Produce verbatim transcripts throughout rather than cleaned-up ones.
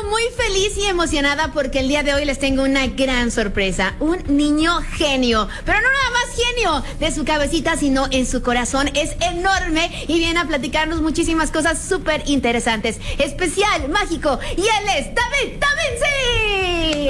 muy feliz y emocionada porque el día de hoy les tengo una gran sorpresa. Un niño genio, pero no nada más genio de su cabecita, sino en su corazón. Es enorme y viene a platicarnos muchísimas cosas súper interesantes. Especial, mágico, y él es David Da Vinci.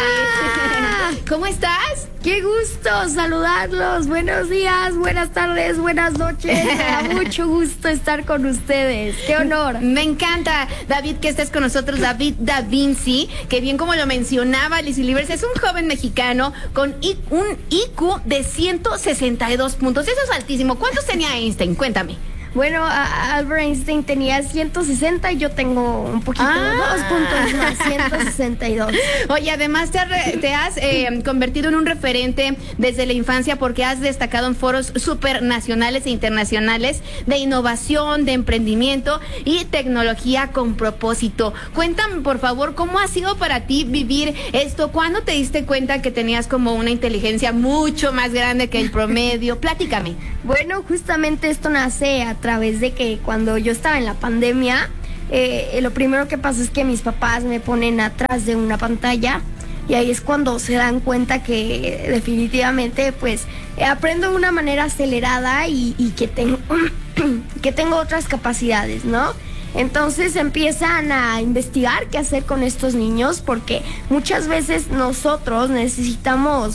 ¡Hola! ¿Cómo estás? ¡Qué gusto saludarlos! Buenos días, buenas tardes, buenas noches. Me da mucho gusto estar con ustedes. ¡Qué honor! Me encanta, David, que estés con nosotros. David Da Vinci, que bien como lo mencionaba Liz Livers, es un joven mexicano con I- un I Q de ciento sesenta y dos puntos. Eso es altísimo. ¿Cuántos tenía Einstein? Cuéntame. Bueno, a- Albert Einstein tenía ciento sesenta y yo tengo un poquito, Ah. dos puntos más, ciento sesenta y dos. Oye, además te, ha re- te has eh, convertido en un referente desde la infancia porque has destacado en foros súper nacionales e internacionales de innovación, de emprendimiento y tecnología con propósito. Cuéntame, por favor, ¿cómo ha sido para ti vivir esto? ¿Cuándo te diste cuenta que tenías como una inteligencia mucho más grande que el promedio? Platícame. Bueno, justamente esto nace a través de que cuando yo estaba en la pandemia, eh, lo primero que pasa es que mis papás me ponen atrás de una pantalla y ahí es cuando se dan cuenta que definitivamente pues eh, aprendo de una manera acelerada y, y que, tengo, que tengo otras capacidades, ¿no? Entonces empiezan a investigar qué hacer con estos niños porque muchas veces nosotros necesitamos...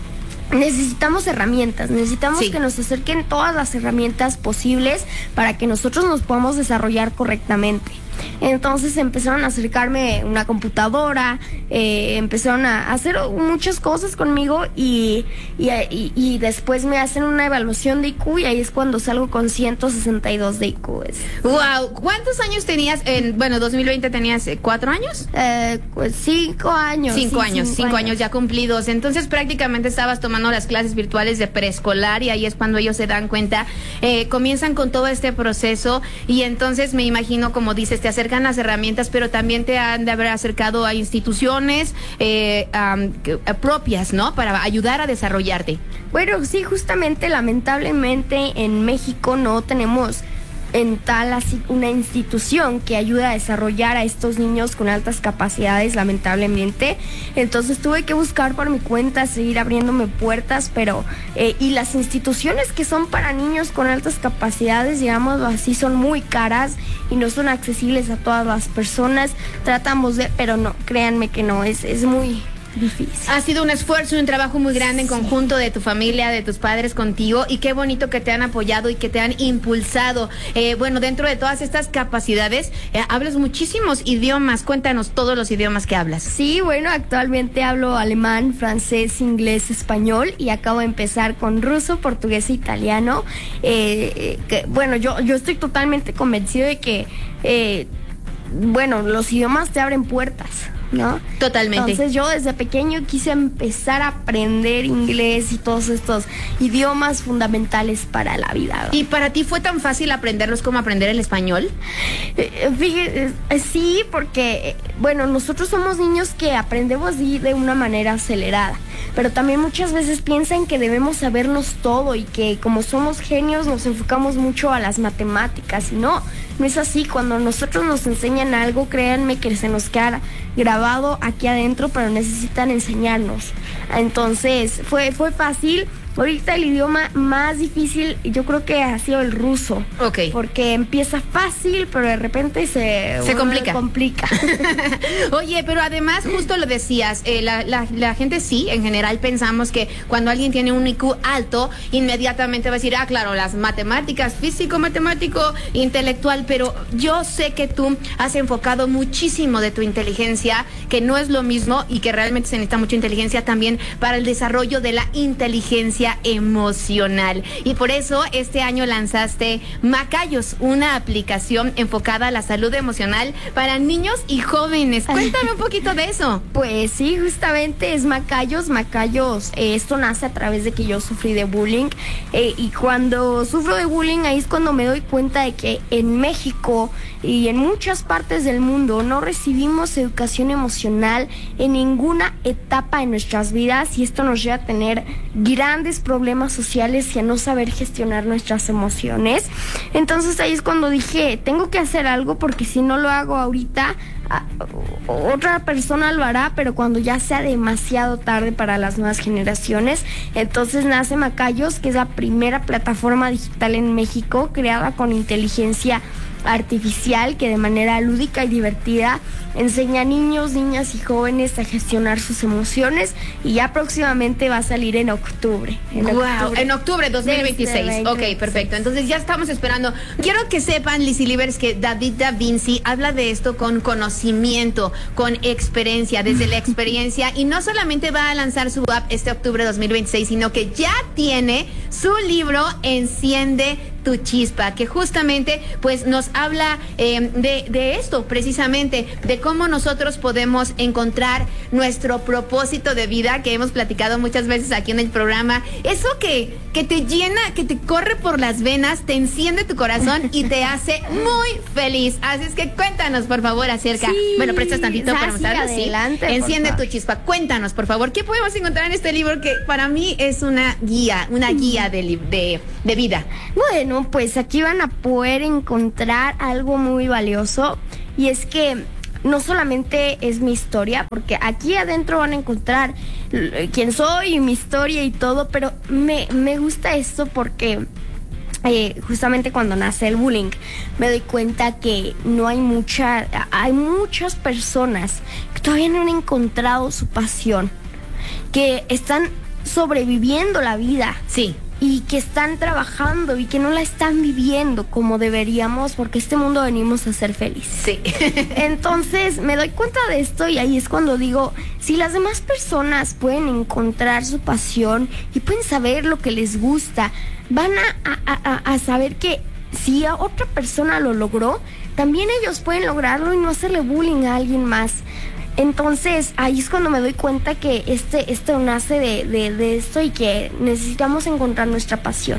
Necesitamos herramientas, necesitamos Sí. que nos acerquen todas las herramientas posibles para que nosotros nos podamos desarrollar correctamente. Entonces empezaron a acercarme una computadora, eh, empezaron a hacer muchas cosas conmigo y, y, y, y después me hacen una evaluación de I Q y ahí es cuando salgo con ciento sesenta y dos de I Q. Es, Wow, ¿cuántos años tenías en, bueno, dos mil veinte tenías eh, cuatro años? eh, pues cinco años. Cinco sí, años, cinco, años ya cumplidos. Entonces prácticamente estabas tomando las clases virtuales de preescolar y ahí es cuando ellos se dan cuenta, eh, comienzan con todo este proceso y entonces me imagino, como dices, te acercan las herramientas, pero también te han de haber acercado a instituciones eh, um, que- eh, propias, ¿no? Para ayudar a desarrollarte. Bueno, sí, justamente, lamentablemente en México no tenemos en tal así una institución que ayuda a desarrollar a estos niños con altas capacidades, lamentablemente. Entonces tuve que buscar por mi cuenta, seguir abriéndome puertas, pero eh, y las instituciones que son para niños con altas capacidades, digámoslo así, son muy caras y no son accesibles a todas las personas. Tratamos de, pero no, créanme que no, es, es muy difícil. Ha sido un esfuerzo y un trabajo muy grande en Sí. conjunto de tu familia, de tus padres contigo, y qué bonito que te han apoyado y que te han impulsado. Eh, bueno, dentro de todas estas capacidades, eh, hablas muchísimos idiomas. Cuéntanos todos los idiomas que hablas. Sí, bueno, actualmente hablo alemán, francés, inglés, español y acabo de empezar con ruso, portugués e italiano. Eh, eh, que, bueno, yo, yo estoy totalmente convencido de que, eh, bueno, los idiomas te abren puertas, ¿no? Totalmente. Entonces yo desde pequeño quise empezar a aprender inglés y todos estos idiomas fundamentales para la vida, ¿no? ¿Y para ti fue tan fácil aprenderlos como aprender el español? Eh, Fíjate, eh, sí, porque, eh, bueno, nosotros somos niños que aprendemos de, de una manera acelerada, pero también muchas veces piensan que debemos sabernos todo y que como somos genios nos enfocamos mucho a las matemáticas y no, no es así. Cuando nosotros nos enseñan algo, créanme que se nos queda grabado aquí adentro, pero necesitan enseñarnos. Entonces, fue, fue fácil. Ahorita el idioma más difícil yo creo que ha sido el ruso. Ok. Porque empieza fácil, pero de repente se, Se complica. complica. Oye, pero además justo lo decías, eh, la, la, la gente sí, en general pensamos que cuando alguien tiene un I Q alto, inmediatamente va a decir, ah, claro, las matemáticas, físico, matemático, intelectual, pero yo sé que tú has enfocado muchísimo de tu inteligencia, que no es lo mismo y que realmente se necesita mucha inteligencia también para el desarrollo de la inteligencia emocional. Y por eso este año lanzaste Macayos, una aplicación enfocada a la salud emocional para niños y jóvenes. Cuéntame un poquito de eso. Pues sí, justamente es Macayos. Macayos, eh, esto nace a través de que yo sufrí de bullying. Eh, y cuando sufro de bullying, ahí es cuando me doy cuenta de que en México y en muchas partes del mundo no recibimos educación emocional en ninguna etapa de nuestras vidas y esto nos lleva a tener grandes grandes problemas sociales y a no saber gestionar nuestras emociones. Entonces ahí es cuando dije, tengo que hacer algo porque si no lo hago ahorita, a, otra persona lo hará, pero cuando ya sea demasiado tarde para las nuevas generaciones. Entonces nace Macayos, que es la primera plataforma digital en México creada con inteligencia artificial que de manera lúdica y divertida enseña a niños, niñas y jóvenes a gestionar sus emociones, y ya próximamente va a salir en octubre. En wow, octubre, en octubre dos mil veintiséis. Ok, perfecto. Entonces ya estamos esperando. Quiero que sepan, Lizzy Livers, que David Da Vinci habla de esto con conocimiento, con experiencia, desde la experiencia, y no solamente va a lanzar su app este octubre dos mil veintiséis, sino que ya tiene su libro Enciende tu Chispa, que justamente pues nos habla eh, de, de esto, precisamente, de cómo nosotros podemos encontrar nuestro propósito de vida, que hemos platicado muchas veces aquí en el programa. Eso que, que te llena, que te corre por las venas, te enciende tu corazón y te hace muy feliz. Así es que cuéntanos, por favor, acerca. Sí, bueno, prestas tantito para mostrarlo. Adelante, sí. Enciende tu Chispa. Cuéntanos, por favor, ¿qué podemos encontrar en este libro que para mí es una guía, una guía de, de, de vida? Bueno, pues aquí van a poder encontrar algo muy valioso, y es que no solamente es mi historia, porque aquí adentro van a encontrar quién soy y mi historia y todo, pero me, me gusta esto porque eh, justamente cuando nace el bullying me doy cuenta que no hay mucha, hay muchas personas que todavía no han encontrado su pasión, que están sobreviviendo la vida. Sí. Y que están trabajando y que no la están viviendo como deberíamos, porque este mundo venimos a ser felices. Sí. Entonces me doy cuenta de esto, y ahí es cuando digo, si las demás personas pueden encontrar su pasión y pueden saber lo que les gusta, van a, a, a, a saber que si a otra persona lo logró, también ellos pueden lograrlo y no hacerle bullying a alguien más. Entonces ahí es cuando me doy cuenta que este, esto nace de, de, de esto, y que necesitamos encontrar nuestra pasión.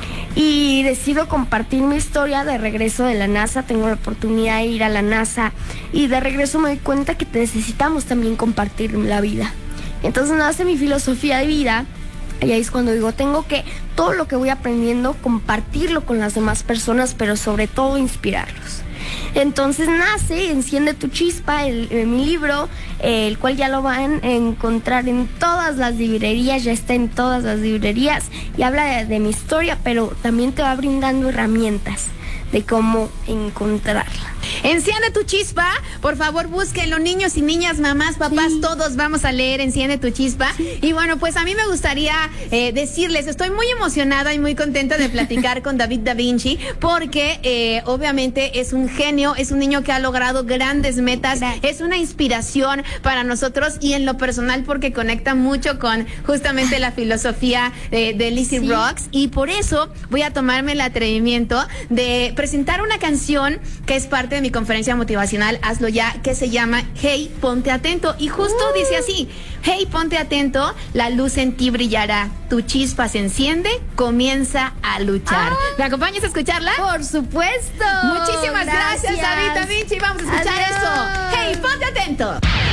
Y decido compartir mi historia de regreso de la NASA. Tengo la oportunidad de ir a la NASA, y de regreso me doy cuenta que necesitamos también compartir la vida. Entonces nace mi filosofía de vida, y ahí es cuando digo, tengo que, todo lo que voy aprendiendo, compartirlo con las demás personas, pero sobre todo inspirarlos. Entonces nace Enciende tu Chispa, el, el, mi libro, eh, el cual ya lo van a encontrar en todas las librerías, ya está en todas las librerías, y habla de, de mi historia, pero también te va brindando herramientas de cómo encontrarla. Enciende tu Chispa, por favor, búsquenlo, niños y niñas, mamás, papás, sí. Todos vamos a leer Enciende tu Chispa. Sí. Y bueno, pues a mí me gustaría eh, decirles, estoy muy emocionada y muy contenta de platicar con David Da Vinci, porque eh, obviamente es un genio, es un niño que ha logrado grandes metas, Gracias. Es una inspiración para nosotros, y en lo personal porque conecta mucho con justamente la filosofía eh, de Lizzy sí. Rocks, y por eso voy a tomarme el atrevimiento de presentar una canción que es parte de mi conferencia motivacional Hazlo Ya, que se llama Hey, ponte atento, y justo uh. dice así: hey, ponte atento, la luz en ti brillará, tu chispa se enciende, comienza a luchar. Ah. ¿Me acompañas a escucharla? Por supuesto. Muchísimas gracias, gracias David Da Vinci. Vamos a escuchar Adiós. Esto. Hey, ponte atento.